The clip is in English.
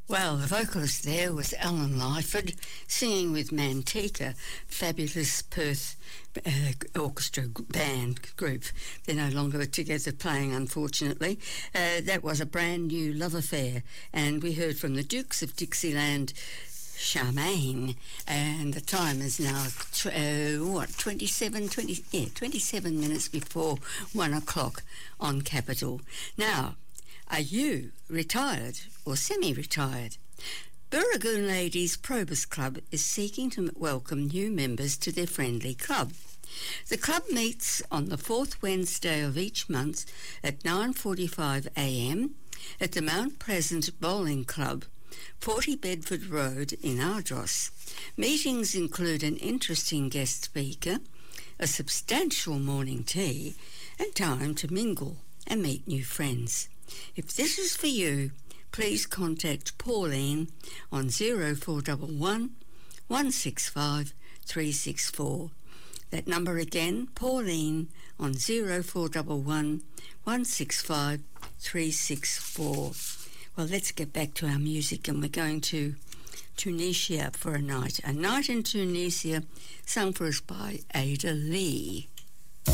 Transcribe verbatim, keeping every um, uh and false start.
Well, the vocalist there was Alan Lyford, singing with Manteca, fabulous Perth uh, orchestra band group. They're no longer together playing, unfortunately. Uh, that was A Brand New Love Affair, and we heard from the Dukes of Dixieland, Charmaine, and the time is now tw- uh, what twenty-seven, twenty, yeah, twenty-seven minutes before one o'clock on Capital. Now, are you retired or semi-retired? Burragoon Ladies Probus Club is seeking to welcome new members to their friendly club. The club meets on the fourth Wednesday of each month at nine forty-five a m at the Mount Pleasant Bowling Club, forty Bedford Road in Ardross. Meetings include an interesting guest speaker, a substantial morning tea, and time to mingle and meet new friends. If this is for you, please contact Pauline on zero four one one, one six five, three six four. That number again, Pauline, on zero four one one, one six five, three six four. Well, let's get back to our music, and we're going to Tunisia for a night. A Night in Tunisia, sung for us by Ada Lee.